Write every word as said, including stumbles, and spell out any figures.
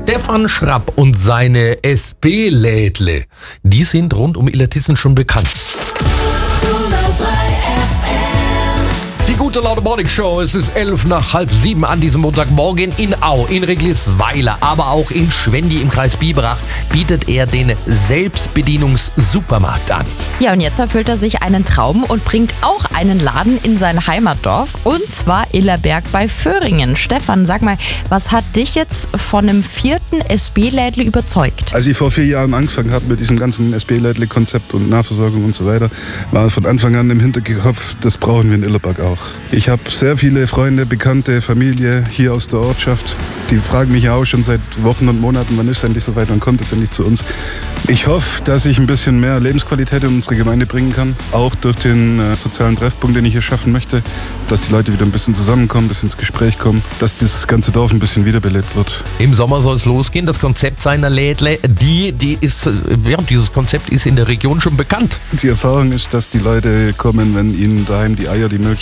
Stefan Schrapp und seine S B-Lädle, die sind rund um Illertissen schon bekannt. Die gute Laune Morning Show, es ist elf nach halb sieben an diesem Montagmorgen in Au, in Reglisweiler, aber auch in Schwendi im Kreis Biberach bietet er den Selbstbedienungssupermarkt an. Ja, und jetzt erfüllt er sich einen Traum und bringt auch einen Laden in sein Heimatdorf, und zwar Illerberg bei Föhringen. Stefan, sag mal, was hat dich jetzt von einem vierten S B-Lädle überzeugt? Als ich vor vier Jahren angefangen habe mit diesem ganzen S B-Lädle-Konzept und Nahversorgung und so weiter, war von Anfang an im Hinterkopf, das brauchen wir in Illerberg auch. Ich habe sehr viele Freunde, Bekannte, Familie hier aus der Ortschaft. Die fragen mich ja auch schon seit Wochen und Monaten, wann ist es endlich soweit, wann kommt es endlich zu uns. Ich hoffe, dass ich ein bisschen mehr Lebensqualität in unsere Gemeinde bringen kann, auch durch den äh, sozialen Treffpunkt, den ich hier schaffen möchte, dass die Leute wieder ein bisschen zusammenkommen, ein bisschen ins Gespräch kommen, dass das ganze Dorf ein bisschen wiederbelebt wird. Im Sommer soll es losgehen, das Konzept seiner Lädle, die, die ist, ja, dieses Konzept ist in der Region schon bekannt. Die Erfahrung ist, dass die Leute kommen, wenn ihnen daheim die Eier, die Milch